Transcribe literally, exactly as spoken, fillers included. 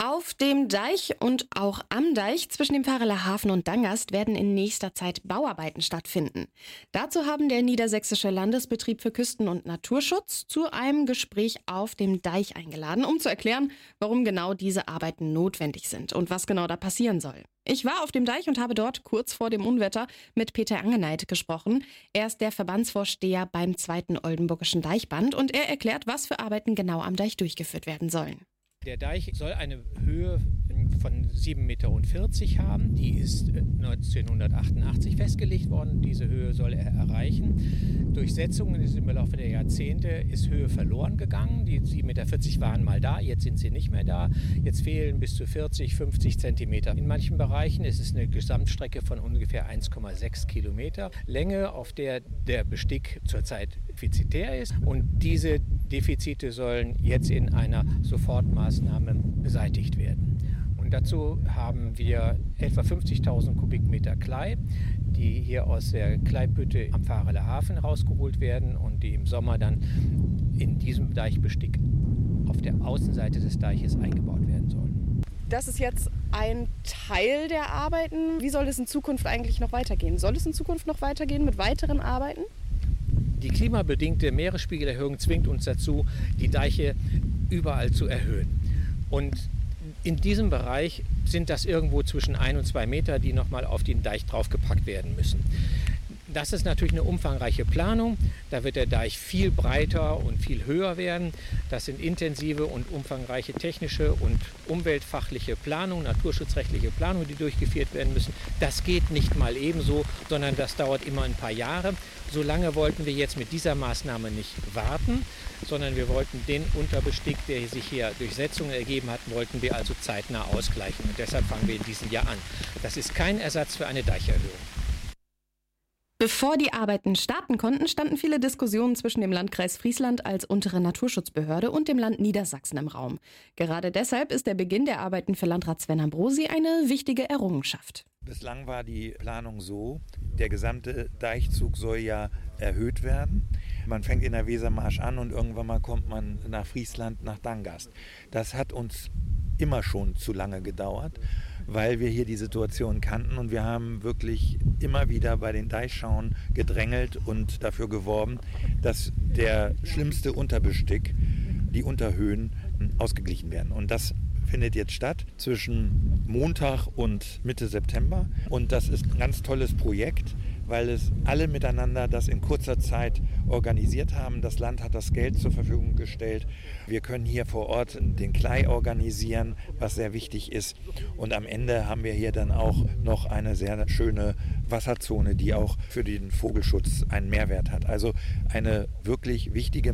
Auf dem Deich und auch am Deich zwischen dem Pfarreler Hafen und Dangast werden in nächster Zeit Bauarbeiten stattfinden. Dazu haben der Niedersächsische Landesbetrieb für Küsten- und Naturschutz zu einem Gespräch auf dem Deich eingeladen, um zu erklären, warum genau diese Arbeiten notwendig sind und was genau da passieren soll. Ich war auf dem Deich und habe dort kurz vor dem Unwetter mit Peter Angeneit gesprochen. Er ist der Verbandsvorsteher beim zweiten Oldenburgischen Deichband und er erklärt, was für Arbeiten genau am Deich durchgeführt werden sollen. Der Deich soll eine Höhe von sieben Komma vierzig Meter haben. Die ist neunzehnhundertachtundachtzig festgelegt worden. Diese Höhe soll er erreichen. Durch Setzungen ist im Laufe der Jahrzehnte ist Höhe verloren gegangen. Die sieben Komma vierzig Meter waren mal da, jetzt sind sie nicht mehr da. Jetzt fehlen bis zu vierzig, fünfzig Zentimeter. In manchen Bereichen ist es eine Gesamtstrecke von ungefähr eins Komma sechs Kilometer Länge, auf der der Bestick zurzeit defizitär ist. Und diese Defizite sollen jetzt in einer Sofortmaßnahme beseitigt werden. Und dazu haben wir etwa fünfzigtausend Kubikmeter Klei, die hier aus der Kleibütte am Pfarreler Hafen rausgeholt werden und die im Sommer dann in diesem Deichbestick auf der Außenseite des Deiches eingebaut werden sollen. Das ist jetzt ein Teil der Arbeiten. Wie soll es in Zukunft eigentlich noch weitergehen? Soll es in Zukunft noch weitergehen mit weiteren Arbeiten? Die klimabedingte Meeresspiegelerhöhung zwingt uns dazu, die Deiche überall zu erhöhen. Und in diesem Bereich sind das irgendwo zwischen ein und zwei Meter, die nochmal auf den Deich draufgepackt werden müssen. Das ist natürlich eine umfangreiche Planung. Da wird der Deich viel breiter und viel höher werden. Das sind intensive und umfangreiche technische und umweltfachliche Planungen, naturschutzrechtliche Planungen, die durchgeführt werden müssen. Das geht nicht mal ebenso, sondern das dauert immer ein paar Jahre. So lange wollten wir jetzt mit dieser Maßnahme nicht warten, sondern wir wollten den Unterbestick, der sich hier durch Setzungen ergeben hat, wollten wir also zeitnah ausgleichen. Und deshalb fangen wir in diesem Jahr an. Das ist kein Ersatz für eine Deicherhöhung. Bevor die Arbeiten starten konnten, standen viele Diskussionen zwischen dem Landkreis Friesland als untere Naturschutzbehörde und dem Land Niedersachsen im Raum. Gerade deshalb ist der Beginn der Arbeiten für Landrat Sven Ambrosi eine wichtige Errungenschaft. Bislang war die Planung so, der gesamte Deichzug soll ja erhöht werden. Man fängt in der Wesermarsch an und irgendwann mal kommt man nach Friesland, nach Dangast. Das hat uns immer schon zu lange gedauert, weil wir hier die Situation kannten und wir haben wirklich immer wieder bei den Deichschauen gedrängelt und dafür geworben, dass der schlimmste Unterbestick, die Unterhöhen, ausgeglichen werden. Und das findet jetzt statt zwischen Montag und Mitte September und das ist ein ganz tolles Projekt, weil es alle miteinander das in kurzer Zeit organisiert haben. Das Land hat das Geld zur Verfügung gestellt. Wir können hier vor Ort den Klei organisieren, was sehr wichtig ist. Und am Ende haben wir hier dann auch noch eine sehr schöne Wasserzone, die auch für den Vogelschutz einen Mehrwert hat. Also eine wirklich wichtige